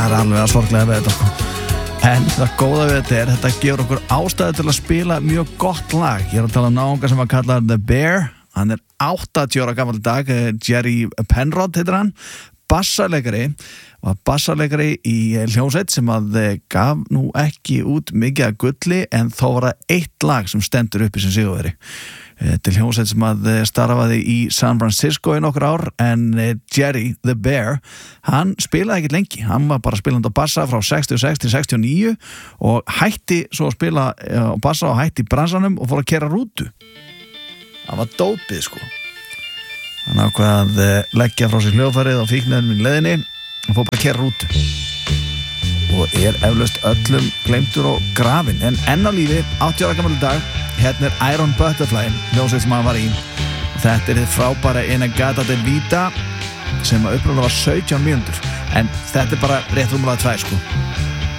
það alveg að sorglega við þetta sko. En það góða við þetta gefur okkur ástæðu til að spila mjög gott lag. Ég að tala náunga sem að kalla The Bear. Hann 80 ára gamall dag, Jerry Penrod heitir hann, bassaleikari, var bassaleikari í hljómsveit sem að gaf nú ekki út mikið að gulli, en þó var það eitt lag sem stendur uppi sem sigurvegari. Til hljómsveit sem að starfaði í San Francisco í nokkur ár, en Jerry The Bear, hann spilaði ekkert lengi, hann var bara spilandi á bassa frá 66 til 69 og hætti svo að spila á bassa og hætti í bransanum og fór að keyra rútu. Það var dópið sko. Hann ákvað að leggja frá sér hljóðfærið og fíkniðinum í leiðinni og fór bara að keyra rútu. Og eflaust öllum gleymdur og grafin, en enn á lífi, 80 ára gamall dag. Hérna Iron Butterfly, hljómsveit sem hann var í. Og þetta þið frábæra Inagata de Vita sem að upprunalega var 17 mínútur, en þetta bara rétt rúmlega 2 sko.